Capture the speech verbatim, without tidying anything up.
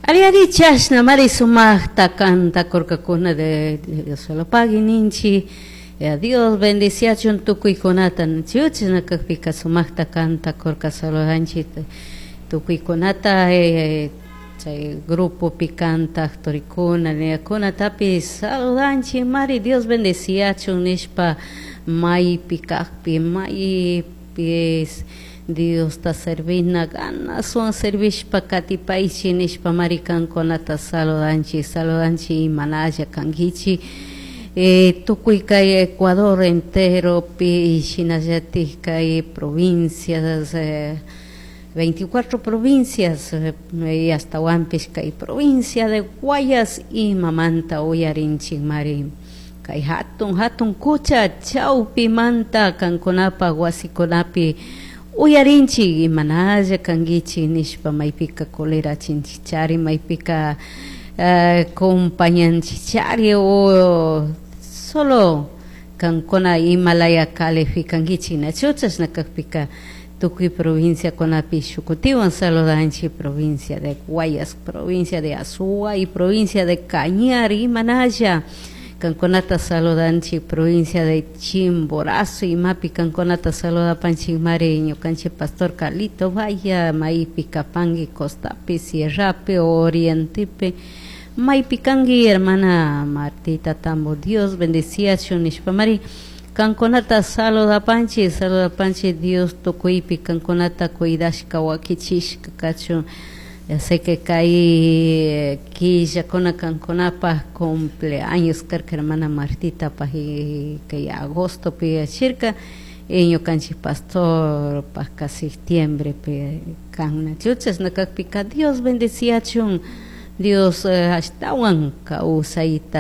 Ariari chashna mari sumachta canta corcacuna de Dios lo pague ninchi. Dios bendicia chun tukuy kunata chuchna kakpika sumachta canta corca solo anchi tukuy kunata chay grupo picanta toricuna ne kuna tapi saludanchi mari Dios bendicia chun nishpa mai pikakpi mai pis Dios ta servina gana son servish pa katipaichi nishpa marikan konata saludanchi saludanchi manaya kangichi eh, tukuy kay Ecuador entero pi shinayati kay provincias eh, veinticuatro provincias eh, y hasta Huampis kay provincia de Guayas y Mamanta uyarinchi mari kay hatun hatun kucha chaupi manta kankonapa wasikonapi uyarinchi imanaya kangichi nishpa maipika kolera chinchichari maipika uh, compañanchichari o solo kankona Himalaya kalefi kangichi nachuchas nakakpika tukuy provincia konapi shukutiwan saludanchi provincia de Guayas provincia de Azua y provincia de Cañari imanaya kankonata saludanchi provincia de Chimborazo y mapi kankonata saluda panchi mareño canche pastor Carlito vaya maipi kapangi costapi sierrape orientepe maipi kangi hermana Martita Tambo Dios bendecía chunishpa mari kankonata saluda panchi saluda panchi Dios tokuipi kankonata cuidashka wakichishka kachu. Ya sé que caí aquí ya con canconapa cumpleaños que hermana Martita pa que ya agosto pe cerca eño canchi pastor pa casi septiembre pe can chuchas na pica Dios bendecía chun Dios hasta wan causaita